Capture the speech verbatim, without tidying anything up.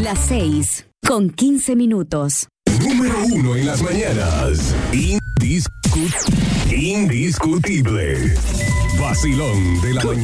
Las seis con quince minutos. Número uno en las mañanas. Indiscut- indiscutible. Vacilón de la mañana.